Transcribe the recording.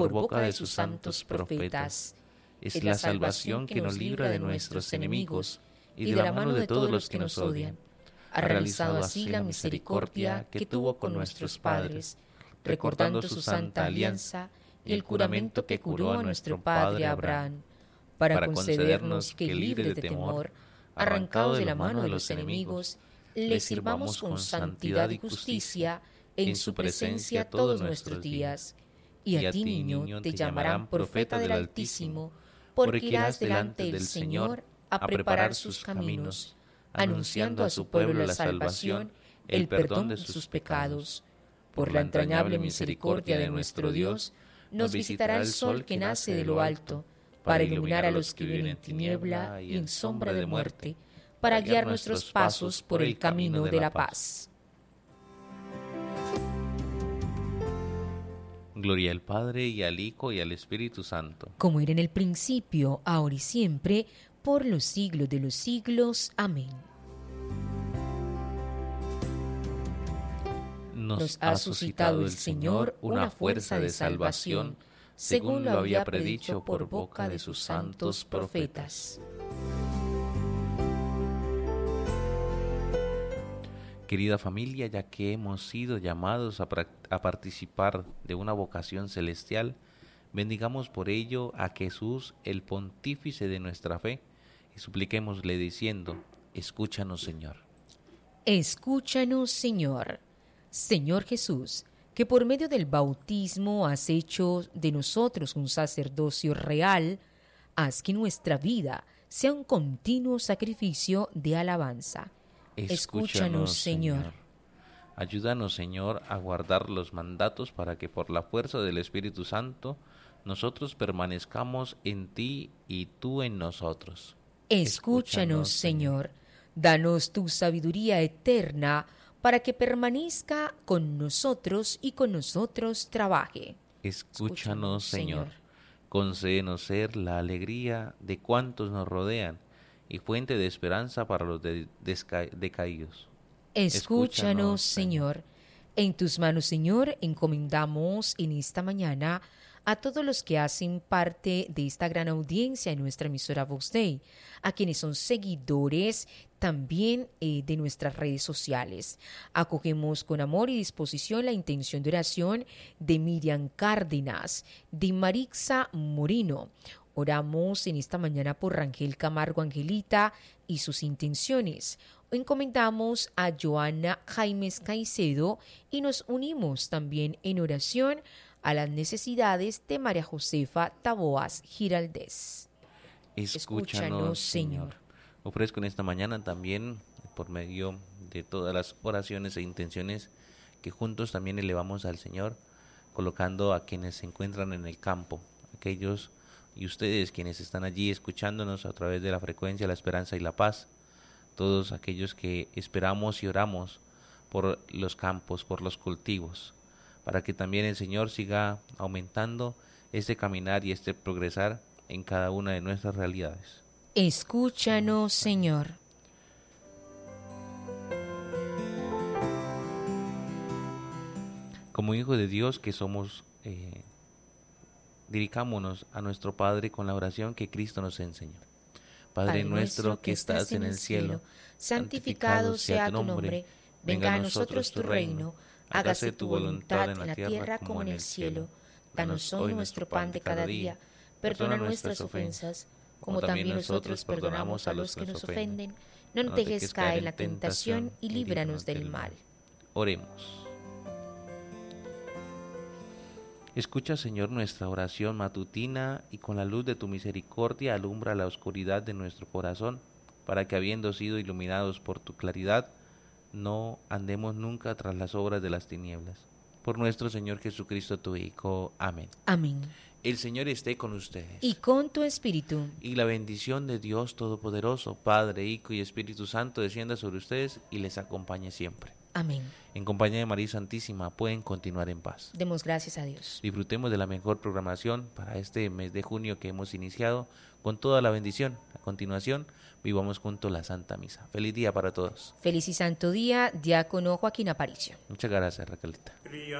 por boca de sus santos profetas. Es la salvación que nos libra de nuestros enemigos y de la mano de todos los que nos odian. Ha realizado así la misericordia que tuvo con nuestros padres, recordando su santa alianza y el juramento que juró a nuestro padre Abraham, para concedernos que, libres de temor, arrancados de la mano de los enemigos, le sirvamos con santidad y justicia en su presencia todos nuestros días. Y a ti, niño, te llamarán profeta del Altísimo, porque irás delante del Señor a preparar sus caminos, anunciando a su pueblo la salvación, el perdón de sus pecados. Por la entrañable misericordia de nuestro Dios, nos visitará el sol que nace de lo alto, para iluminar a los que viven en tiniebla y en sombra de muerte, para guiar nuestros pasos por el camino de la paz. Gloria al Padre, y al Hijo, y al Espíritu Santo. Como era en el principio, ahora y siempre, por los siglos de los siglos. Amén. Nos ha suscitado el Señor una fuerza de salvación, según lo había predicho por boca de sus santos profetas. Querida familia, ya que hemos sido llamados a participar de una vocación celestial, bendigamos por ello a Jesús, el pontífice de nuestra fe, y supliquémosle diciendo: escúchanos, Señor. Escúchanos, Señor. Señor Jesús, que por medio del bautismo has hecho de nosotros un sacerdocio real, haz que nuestra vida sea un continuo sacrificio de alabanza. Escúchanos, Señor. Ayúdanos, Señor, a guardar los mandatos para que por la fuerza del Espíritu Santo nosotros permanezcamos en ti y tú en nosotros. Escúchanos, Señor. Danos tu sabiduría eterna para que permanezca con nosotros y con nosotros trabaje. Escúchanos, Señor. Concédenos ser la alegría de cuantos nos rodean y fuente de esperanza para los decaídos. Escúchanos, Señor. En tus manos, Señor, encomendamos en esta mañana a todos los que hacen parte de esta gran audiencia en nuestra emisora Vox Dei, a quienes son seguidores también de nuestras redes sociales. Acogemos con amor y disposición la intención de oración de Miriam Cárdenas, de Marixa Moreno. Oramos en esta mañana por Rangel Camargo Angelita y sus intenciones. Encomendamos a Joana Jaimes Caicedo y nos unimos también en oración a las necesidades de María Josefa Taboas Giraldez. Escúchanos, Señor. Ofrezco en esta mañana también, por medio de todas las oraciones e intenciones que juntos también elevamos al Señor, colocando a quienes se encuentran en el campo, aquellos y ustedes quienes están allí escuchándonos a través de la frecuencia La Esperanza y la Paz, todos aquellos que esperamos y oramos por los campos, por los cultivos, para que también el Señor siga aumentando este caminar y este progresar en cada una de nuestras realidades. Escúchanos, Señor. Como hijos de Dios que somos, diricámonos a nuestro Padre con la oración que Cristo nos enseñó. Padre nuestro que estás en el cielo, santificado sea tu nombre, venga a nosotros tu reino, hágase tu voluntad en la tierra como en el cielo. Danos hoy nuestro pan de cada día, perdona nuestras ofensas, como también nosotros perdonamos a los que nos ofenden. No nos dejes caer en la tentación y líbranos del mal. Oremos. Escucha, Señor, nuestra oración matutina y con la luz de tu misericordia alumbra la oscuridad de nuestro corazón, para que habiendo sido iluminados por tu claridad, no andemos nunca tras las obras de las tinieblas. Por nuestro Señor Jesucristo, tu Hijo. Amén. Amén. El Señor esté con ustedes. Y con tu espíritu. Y la bendición de Dios Todopoderoso, Padre, Hijo y Espíritu Santo, descienda sobre ustedes y les acompañe siempre. Amén. En compañía de María Santísima pueden continuar en paz. Demos gracias a Dios. Disfrutemos de la mejor programación para este mes de junio que hemos iniciado con toda la bendición. A continuación, vivamos juntos la Santa Misa. Feliz día para todos. Feliz y santo día, diácono Joaquín Aparicio. Muchas gracias, Raquelita.